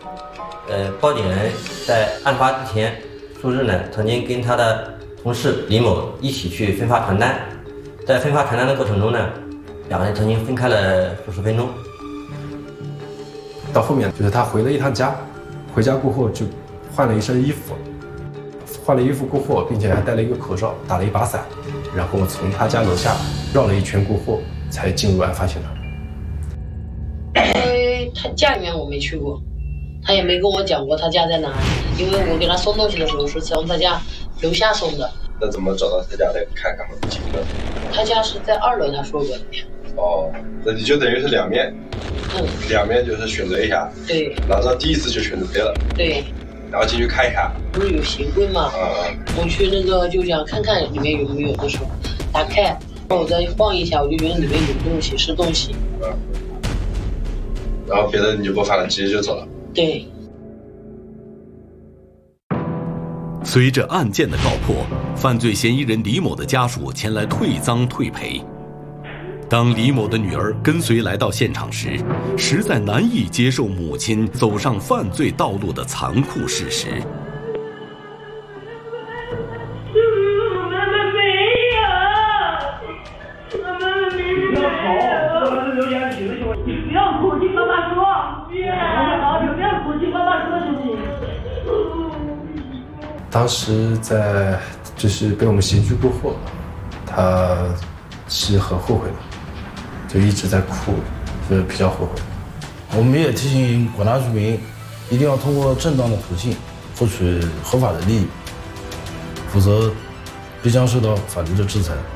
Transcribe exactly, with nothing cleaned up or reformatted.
呃，报警人在案发之前数日呢，曾经跟他的同事李某一起去分发传单，在分发传单的过程中呢，两个人曾经分开了数十分钟。 到后面就是他回了一趟家，回家过后就换了一身衣服，换了衣服过后，并且还戴了一个口罩，打了一把伞，然后从他家楼下绕了一圈过后，才进入案发现场。 因为他家里面我没去过，他也没跟我讲过他家在哪里，因为我给他送东西的时候是从他家楼下送的。 那怎么找到他家的？看看吗？几个？ 他家是在二楼，他说过的。 哦，那你就等于是两面， 嗯， 两面就是选择一下。 对。 哪知道第一次就选择对了。 对。 然后进去看一下。 不是有鞋柜吗？ 嗯。 我去那个就想看看里面有没有的时候，打开，然后我再晃一下，我就觉得里面有东西，是东西。 嗯。然后别的你就不烦了，直接就走了。 对。 随着案件的告破，犯罪嫌疑人李某的家属前来退赃退赔。当李某的女儿跟随来到现场时，实在难以接受母亲走上犯罪道路的残酷事实。 我妈妈没有，我妈妈没有。不要吵，我们有点情绪。你不要哭，听妈妈说。别，老九，不要哭，听妈妈说就行。 当时在就是被我们刑拘过后，他是很后悔的，就一直在哭，就是比较后悔。 我们也提醒广大居民，一定要通过正当的途径获取合法的利益，否则必将受到法律的制裁。